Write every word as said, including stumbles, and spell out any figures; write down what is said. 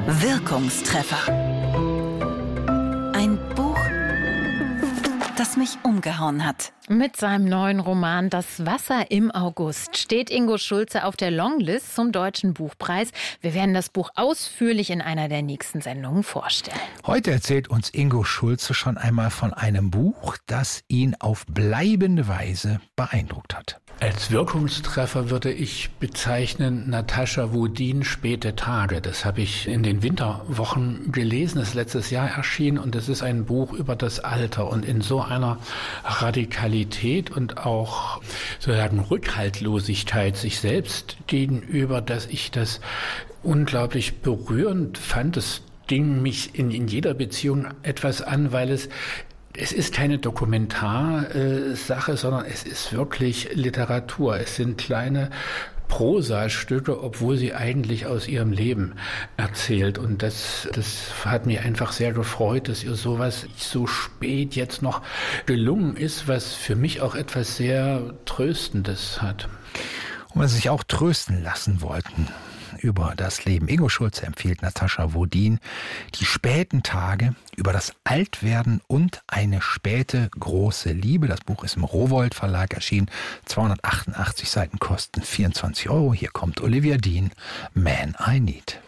Wirkungstreffer. Ein Buch, das mich umgehauen hat. Mit seinem neuen Roman »Das Wasser im August« steht Ingo Schulze auf der Longlist zum Deutschen Buchpreis. Wir werden das Buch ausführlich in einer der nächsten Sendungen vorstellen. Heute erzählt uns Ingo Schulze schon einmal von einem Buch, das ihn auf bleibende Weise beeindruckt hat. Als Wirkungstreffer würde ich bezeichnen Natascha Wodin »Späte Tage«. Das habe ich in den Winterwochen gelesen, das ist letztes Jahr erschienen, und das ist ein Buch über das Alter und in so einer Radikalität und auch sozusagen Rückhaltlosigkeit sich selbst gegenüber, dass ich das unglaublich berührend fand. Das ging mich in, in jeder Beziehung etwas an, weil es Es ist keine Dokumentarsache, sondern es ist wirklich Literatur. Es sind kleine Prosastücke, obwohl sie eigentlich aus ihrem Leben erzählt. Und das, das hat mich einfach sehr gefreut, dass ihr sowas so spät jetzt noch gelungen ist, was für mich auch etwas sehr Tröstendes hat. Und wenn Sie sich auch trösten lassen wollten über das Leben. Ingo Schulze empfiehlt Natascha Wodin »Die späten Tage«, über das Altwerden und eine späte große Liebe. Das Buch ist im Rowohlt Verlag erschienen. zweihundertachtundachtzig Seiten kosten vierundzwanzig Euro. Hier kommt Olivia Dean, Man I Need.